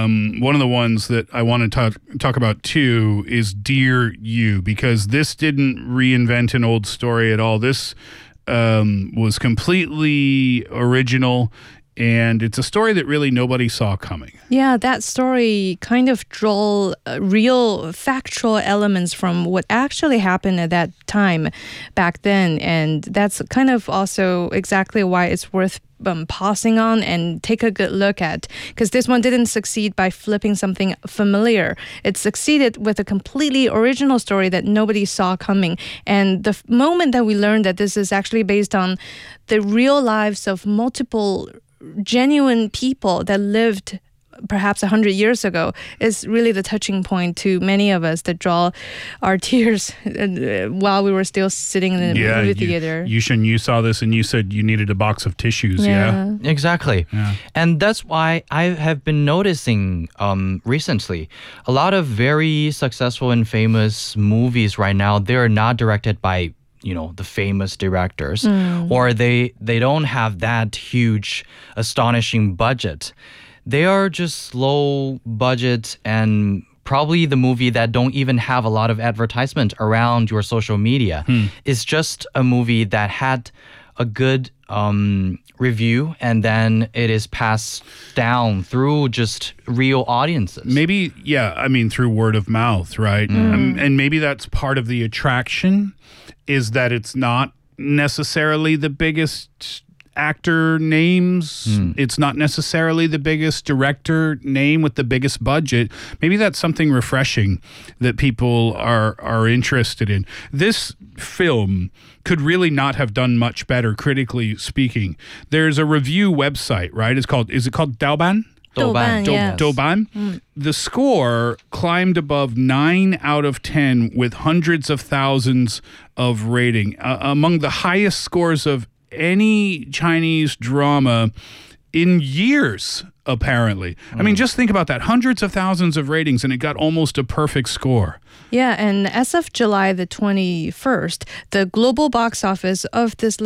one of the ones that I want to talk about too is Dear You, because this didn't reinvent an old story at all. This was completely original, and it's a story that really nobody saw coming. Yeah, that story kind of draw real factual elements from what actually happened at that time back then. And that's kind of also exactly why it's worth pausing on and take a good look at, because this one didn't succeed by flipping something familiar. It succeeded with a completely original story that nobody saw coming. And the moment that we learned that this is actually based on the real lives of multiple genuine people that lived perhaps 100 years ago is really the touching point to many of us that draw our tears while we were still sitting in the movie theater. Yushin, you saw this and you said you needed a box of tissues, yeah? Exactly. Yeah. And that's why I have been noticing recently a lot of very successful and famous movies right now, they're not directed by the famous directors, or they don't have that huge, astonishing budget. They are just low budget and probably the movie that don't even have a lot of advertisement around your social media. It's just a movie that had a good review, and then it is passed down through just real audiences. Maybe, through word of mouth, right? And maybe that's part of the attraction, is that it's not necessarily the biggest actor names. It's not necessarily the biggest director name with the biggest budget. Maybe that's something refreshing that people are interested in. This film could really not have done much better, critically speaking. There's a review website, right? Is it called Douban? Douban. The score climbed above 9 out of 10 with hundreds of thousands of rating, among the highest scores of any Chinese drama in years, apparently. I mean, just think about that. Hundreds of thousands of ratings, and it got almost a perfect score. Yeah, and as of July the 21st, the global box office of this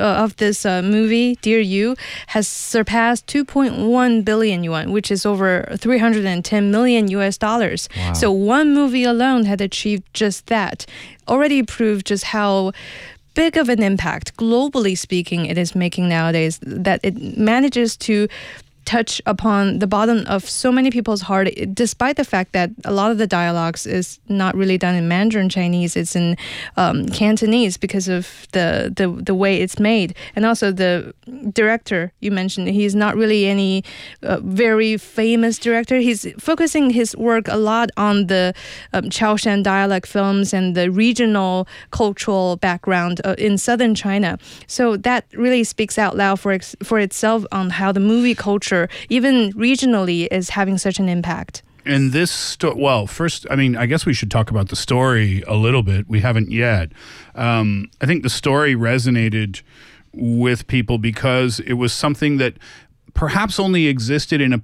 movie, Dear You, has surpassed 2.1 billion yuan, which is over 310 million US dollars. Wow. So one movie alone had achieved just that. Already proved just how big of an impact, globally speaking, it is making nowadays, that it manages to touch upon the bottom of so many people's heart, despite the fact that a lot of the dialogues is not really done in Mandarin Chinese, it's in Cantonese because of the way it's made. And also the director you mentioned, he's not really any very famous director. He's focusing his work a lot on the Chaoshan dialect films and the regional cultural background in southern China. So that really speaks out loud for itself on how the movie culture, even regionally, is having such an impact. And this, first, I guess we should talk about the story a little bit. We haven't yet. I think the story resonated with people because it was something that perhaps only existed in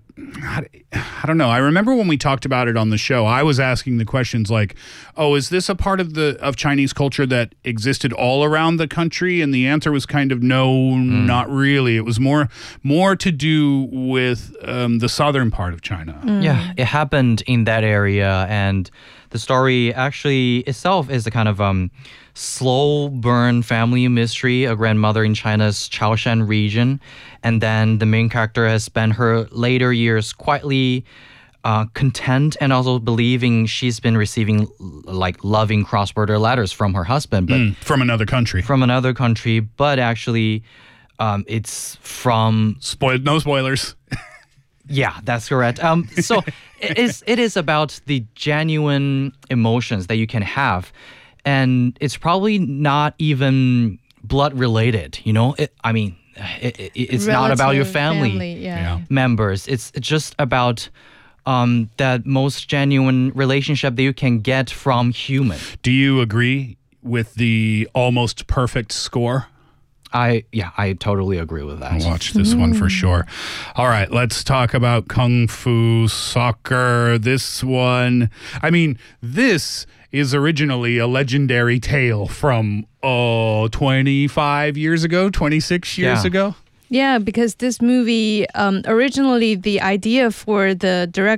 I don't know. I remember when we talked about it on the show, I was asking the questions like, is this a part of Chinese culture that existed all around the country? And the answer was kind of no, not really. It was more to do with the southern part of China. Yeah, it happened in that area, and the story actually itself is a kind of slow burn family mystery, a grandmother in China's Chaoshan region. And then the main character has spent her later years quietly content and also believing she's been receiving loving cross-border letters from her husband. But from another country. But actually it's from... No spoilers. Yeah, that's correct. So it is about the genuine emotions that you can have. And it's probably not even blood related, it's not about your family members. It's just about that most genuine relationship that you can get from human. Do you agree with the almost perfect score? I totally agree with that. I'll watch this one for sure. All right, let's talk about Kung Fu Soccer. This one, this is originally a legendary tale from 25 years ago, 26 years ago. Yeah, because this movie, originally the idea for the